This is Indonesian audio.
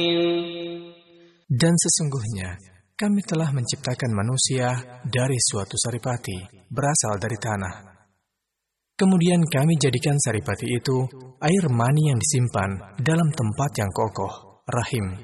Dan sesungguhnya, kami telah menciptakan manusia dari suatu saripati, berasal dari tanah. Kemudian kami jadikan saripati itu air mani yang disimpan dalam tempat yang kokoh, rahim.